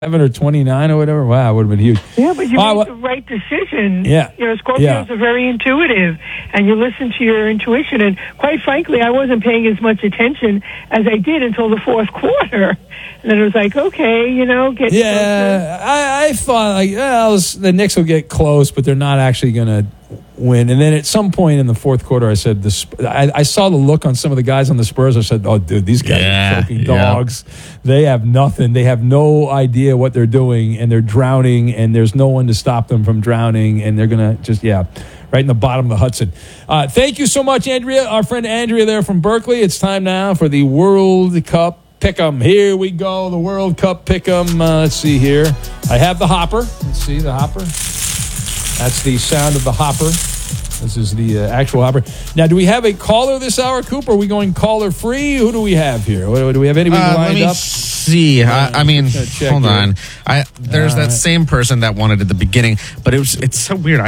or 29 or whatever. Wow, it would have been huge. Yeah, but you made the right decision. Yeah. Scorpios are very intuitive, and you listen to your intuition. And quite frankly, I wasn't paying as much attention as I did until the fourth quarter. And then it was like, okay, get Yeah, I thought, the Knicks will get close, but they're not actually going to win. And then at some point in the fourth quarter, I said, I saw the look on some of the guys on the Spurs. I said, oh, dude, these guys are choking dogs. They have nothing. They have no idea what they're doing, and they're drowning, and there's no one to stop them from drowning, and they're going to just, right in the bottom of the Hudson. Thank you so much, Andrea, our friend Andrea there from Berkeley. It's time now for the World Cup Pick'em. Here we go, the World Cup Pick'em. Let's see here. I have the hopper. Let's see, the hopper. That's the sound of the hopper. This is the actual hopper. Now, do we have a caller this hour, Coop? Are we going caller free? Who do we have here? Do we have anybody lined up? Let me see. Hold on. There's that same person that wanted at the beginning, but it's so weird.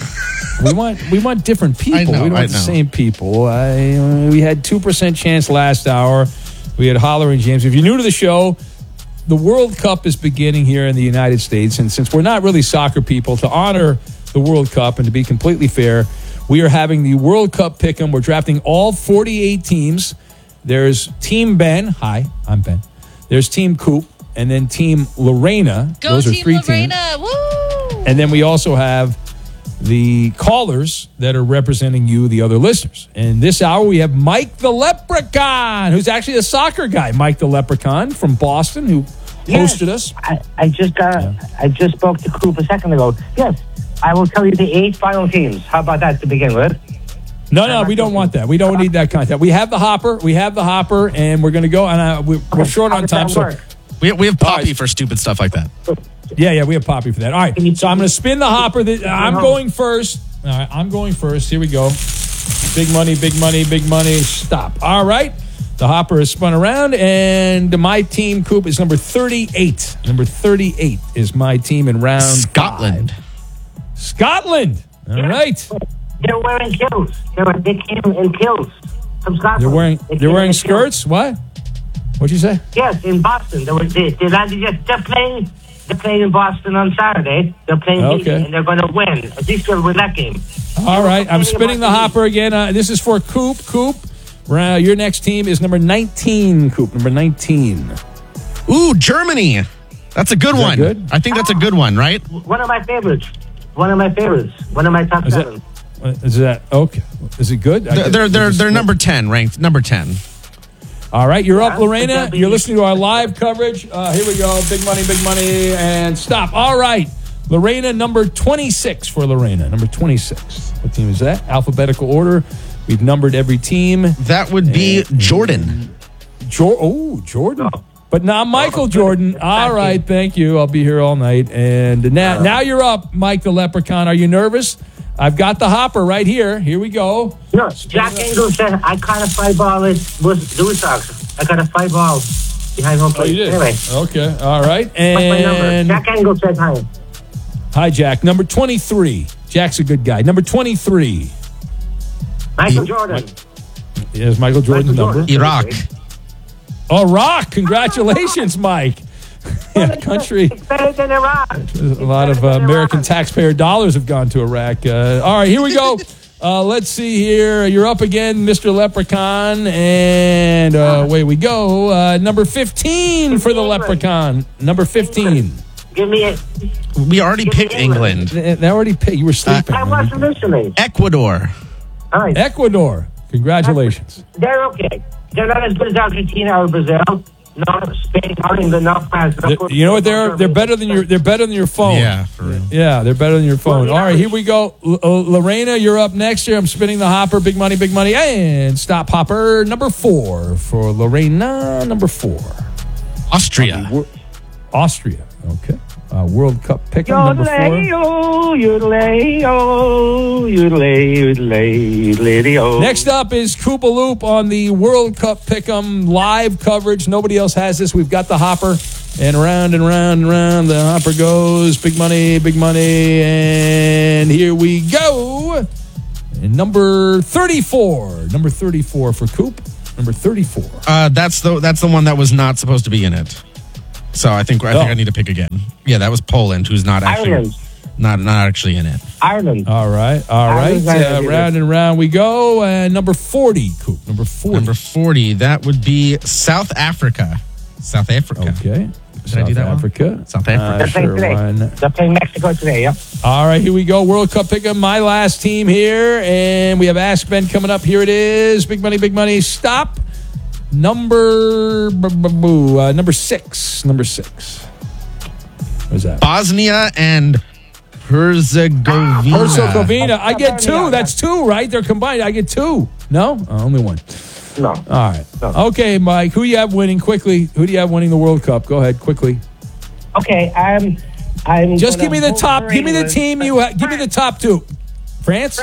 We want different people. I know, we don't want the same people. We had 2% chance last hour. We had Holler and James. If you're new to the show, the World Cup is beginning here in the United States, and since we're not really soccer people, to honor the World Cup and to be completely fair, we are having the World Cup Pick'em. We're drafting all 48 teams. There's Team Ben. Hi, I'm Ben. There's Team Coop, and then Team Lorena. Go Those Team are 3 Lorena. teams. Woo! And then we also have the callers that are representing you, the other listeners. And this hour we have Mike the Leprechaun, who's actually a soccer guy. Mike the Leprechaun from Boston, who hosted us. I just spoke to Coop a second ago. Yes, I will tell you the 8 final teams. How about that to begin with? No, we don't want that. We don't need that content. We have the hopper, and we're going to go. And we're short on time, so we have Poppy for stupid stuff like that. Yeah, we have Poppy for that. All right, so I'm going to spin the hopper. I'm going first. All right, I'm going first. Here we go. Big money, big money, big money. Stop. All right, the hopper is spun around, and my team, Coop, is number 38. Number 38 is my team in round Scotland. 5. Scotland. All right. They're wearing kilts. They came in kilts from Scotland. They're wearing skirts? What? What'd you say? Yes, in Boston. They're playing. They're playing in Boston on Saturday. They're playing and they're going to win. At least they'll win that game. All right, I'm spinning the hopper again. This is for Coop. Coop, your next team is number 19, Coop. Number 19. Ooh, Germany. That's a good one. Good? I think that's a good one, right? One of my favorites. One of my top 7. Is that okay? Is it good? They're number 10, ranked number 10. All right, you're up, Lorena. You're listening to our live coverage. Here we go. Big money, and stop. All right, Lorena, number 26 for Lorena. Number 26. What team is that? Alphabetical order. We've numbered every team. That would be Jordan. Jordan. Oh. But not Michael Jordan. All right, thank you. I'll be here all night. And now you're up, Mike the Leprechaun. Are you nervous? I've got the hopper right here. Here we go. No, Jack Engel said I caught a 5-ball with Louis Sox. I got a 5-ball behind home plate. Oh, you did? Anyway. Okay, all right. What's my number? Jack Engel said hi. Hi, Jack. Number 23. Jack's a good guy. Number 23. Michael Jordan. Yes, Michael Jordan's number. Iraq. Iraq. Congratulations, Mike. Yeah, country. It's better than Iraq. A lot of American taxpayer dollars have gone to Iraq. All right, here we go. Let's see here. You're up again, Mr. Leprechaun. And away we go. Number 15 for the Leprechaun. Number 15. Give me it. We already picked England. They already picked. You were sleeping. I wasn't listening. Ecuador. All right. Ecuador. Congratulations. They're okay. They're not as good as Argentina or Brazil. No, Spain, not even enough. You know what? They're better than your phone. Yeah, for real. Yeah, they're better than your phone. All right, here we go. Lorena, you're up next here. I'm spinning the hopper. Big money, and stop hopper. Number 4 for Lorena. Number 4. Austria. Austria. Okay. World Cup Pick'em number 4. Next up is Koopaloop on the World Cup Pick'em live coverage. Nobody else has this. We've got the hopper, and round and round and round the hopper goes. Big money, and here we go. And number 34. Number 34 for Coop. Number 34. That's the one that was not supposed to be in it. So I think I need to pick again. Yeah, that was Poland, who's not actually not actually in it. Ireland. All right. Round and round we go. And number 40, Coop. Number 40. That would be South Africa. Okay. South Africa. South Africa. They're playing Mexico today, yep. All right, here we go. World Cup pick 'em. My last team here. And we have Ask Ben coming up. Here it is. Big money. Stop. Number 6. What's that? Bosnia and Herzegovina. I get 2. That's 2, right? They're combined. I get 2. No? Only 1. No. All right. No. Okay, Mike. Who do you have winning quickly? Who do you have winning the World Cup? Go ahead, quickly. Okay, I'm just give me the top. Give me the team you have. Give me the top 2. France.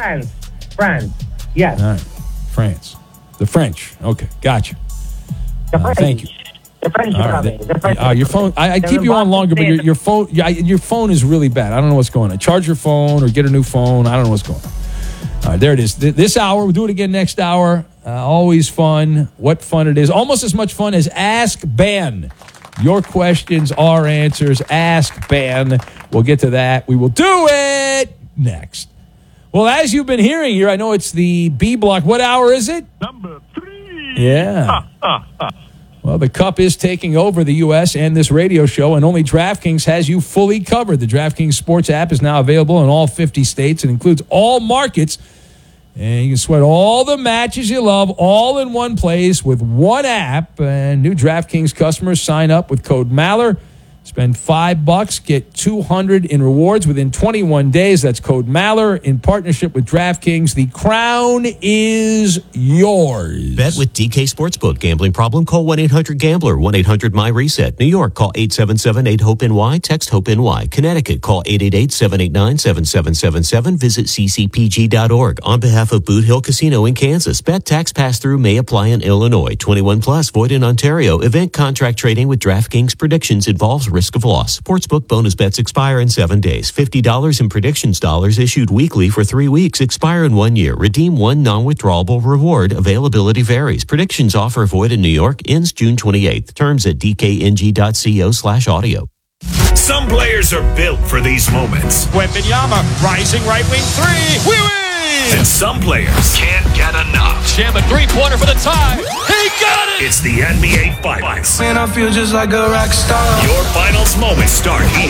Yes. All right. France. The French. Okay, gotcha. Thank you. The French are coming. Your phone. I keep you on longer, but your phone. Your phone is really bad. I don't know what's going on. Charge your phone or get a new phone. I don't know what's going on. All right, there it is. This hour, we'll do it again next hour. Always fun. What fun it is. Almost as much fun as Ask Ben. Your questions, our answers. Ask Ben. We'll get to that. We will do it next. Well, as you've been hearing here, I know it's the B block. What hour is it? Number 3. Yeah. Well, the Cup is taking over the U.S. and this radio show, and only DraftKings has you fully covered. The DraftKings Sports app is now available in all 50 states. It includes all markets, and you can sweat all the matches you love all in one place with one app. And new DraftKings customers sign up with code MALLER. Spend $5, get $200 in rewards within 21 days. That's code MALLER in partnership with DraftKings. The crown is yours. Bet with DK Sportsbook. Gambling problem? Call 1-800-GAMBLER. 1-800-MY-RESET. New York, call 877-8-HOPE-NY. Text HOPE-NY. Connecticut, call 888-789-7777. Visit ccpg.org. On behalf of Boot Hill Casino in Kansas, bet tax pass-through may apply in Illinois. 21 plus, void in Ontario. Event contract trading with DraftKings predictions involves risk of loss. Sportsbook bonus bets expire in 7 days. $50 in predictions dollars issued weekly for 3 weeks. Expire in 1 year. Redeem one non-withdrawable reward. Availability varies. Predictions offer void in New York. Ends June 28th. Terms at dkng.co/audio. Some players are built for these moments. Wembanyama, rising right wing 3. We win! And some players can't get enough. Jam a three-pointer for the tie. He got it! It's the NBA Finals. Man, I feel just like a rock star. Your finals moments start here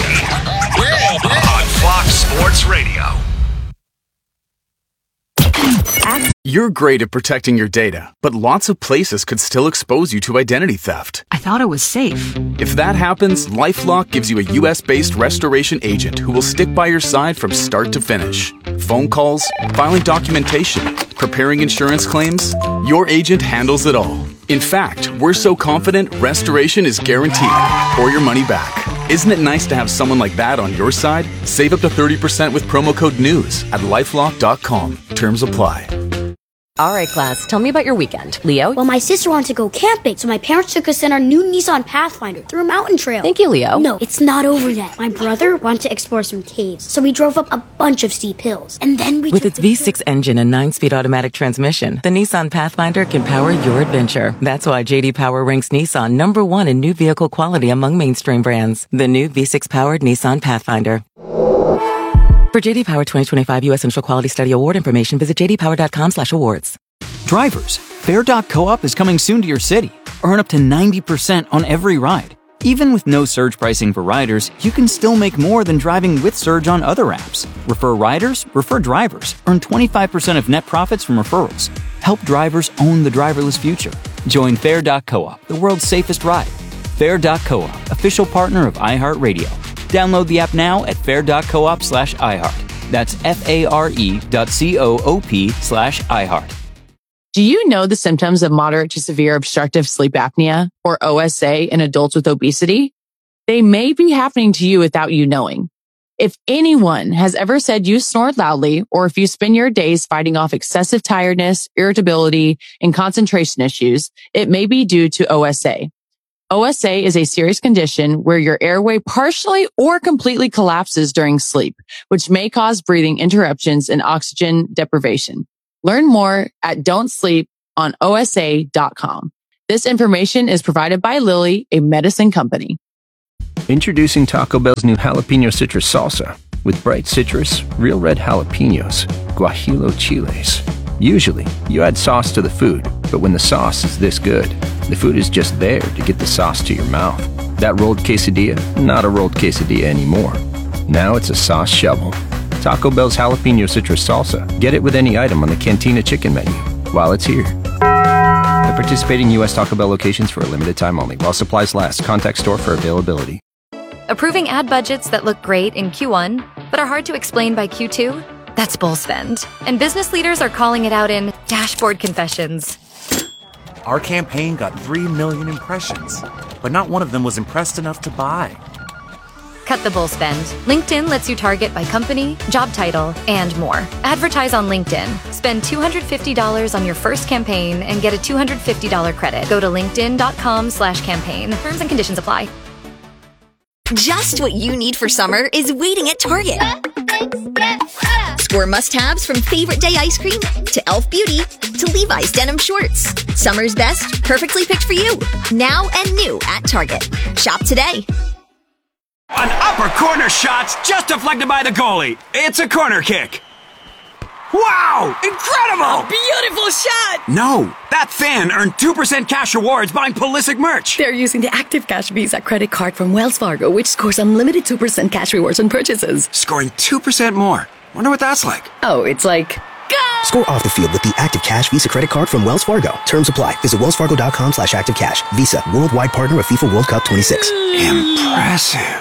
on Fox Sports Radio. You're great at protecting your data, but lots of places could still expose you to identity theft. I thought it was safe. If that happens, LifeLock gives you a U.S.-based restoration agent who will stick by your side from start to finish. Phone calls, filing documentation, preparing insurance claims, your agent handles it all. In fact, we're so confident restoration is guaranteed or your money back. Isn't it nice to have someone like that on your side? Save up to 30% with promo code NEWS at LifeLock.com. Terms apply. All right, class, tell me about your weekend. Leo? Well, my sister wanted to go camping, so my parents took us in our new Nissan Pathfinder through a mountain trail. Thank you, Leo. No, it's not over yet. My brother wanted to explore some caves, so we drove up a bunch of steep hills. And then With its V6 engine and 9-speed automatic transmission, the Nissan Pathfinder can power your adventure. That's why J.D. Power ranks Nissan #1 in new vehicle quality among mainstream brands. The new V6-powered Nissan Pathfinder. For J.D. Power 2025 U.S. Initial Quality Study Award information, visit jdpower.com/awards. Drivers, Fare.coop is coming soon to your city. Earn up to 90% on every ride. Even with no surge pricing for riders, you can still make more than driving with surge on other apps. Refer riders, refer drivers. Earn 25% of net profits from referrals. Help drivers own the driverless future. Join Fare.coop, the world's safest ride. Fare.coop, official partner of iHeartRadio. Download the app now at fare.coop/iHeart. That's FARE.coop/iHeart. Do you know the symptoms of moderate to severe obstructive sleep apnea, or OSA, in adults with obesity? They may be happening to you without you knowing. If anyone has ever said you snore loudly, or if you spend your days fighting off excessive tiredness, irritability, and concentration issues, it may be due to OSA. OSA is a serious condition where your airway partially or completely collapses during sleep, which may cause breathing interruptions and oxygen deprivation. Learn more at don'tsleeponosa.com. This information is provided by Lilly, a medicine company. Introducing Taco Bell's new Jalapeno Citrus Salsa with bright citrus, real red jalapenos, guajillo chiles. Usually, you add sauce to the food, but when the sauce is this good, the food is just there to get the sauce to your mouth. That rolled quesadilla, not a rolled quesadilla anymore. Now it's a sauce shovel. Taco Bell's Jalapeno Citrus Salsa. Get it with any item on the Cantina Chicken menu while it's here. At participating U.S. Taco Bell locations for a limited time only. While supplies last. Contact store for availability. Approving ad budgets that look great in Q1, but are hard to explain by Q2? That's bull spend. And business leaders are calling it out in dashboard confessions. Our campaign got 3 million impressions, but not one of them was impressed enough to buy. Cut the bull spend. LinkedIn lets you target by company, job title, and more. Advertise on LinkedIn. Spend $250 on your first campaign and get a $250 credit. Go to linkedin.com/campaign. Terms and conditions apply. Just what you need for summer is waiting at Target. Score must-haves from Favorite Day ice cream to Elf Beauty to Levi's denim shorts. Summer's best, perfectly picked for you. Now and new at Target. Shop today. An upper corner shot's just deflected by the goalie. It's a corner kick. Wow! Incredible! A beautiful shot! No, that fan earned 2% cash rewards buying Pulisic merch. They're using the Active Cash Visa credit card from Wells Fargo, which scores unlimited 2% cash rewards on purchases. Scoring 2% more. Wonder what that's like. Oh, it's like... Go! Score off the field with the Active Cash Visa credit card from Wells Fargo. Terms apply. Visit wellsfargo.com/activecash. Visa, worldwide partner of FIFA World Cup 26. Impressive.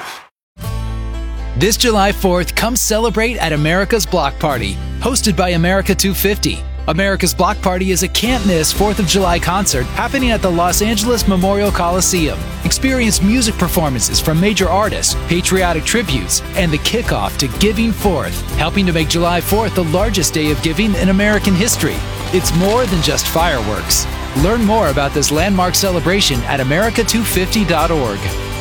This July 4th, come celebrate at America's Block Party, hosted by America 250. America's Block Party is a can't-miss 4th of July concert happening at the Los Angeles Memorial Coliseum. Experience music performances from major artists, patriotic tributes, and the kickoff to Giving Forth, helping to make July 4th the largest day of giving in American history. It's more than just fireworks. Learn more about this landmark celebration at america250.org.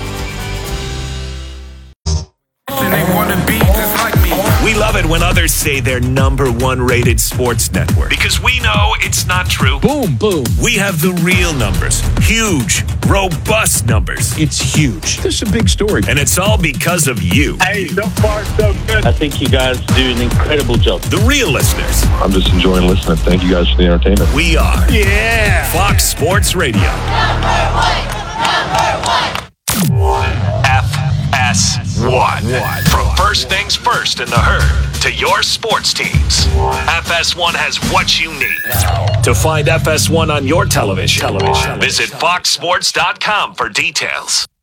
We love it when others say they're #1 rated sports network because we know it's not true. Boom, boom. We have the real numbers. Huge, robust numbers. It's huge. This is a big story. And it's all because of you. Hey, so far, so good. I think you guys do an incredible job. The real listeners. I'm just enjoying listening. Thank you guys for the entertainment. We are. Yeah. Fox Sports Radio. FS1. From first things first in the herd to your sports teams. FS1 has what you need. To find FS1 on your television, visit foxsports.com for details.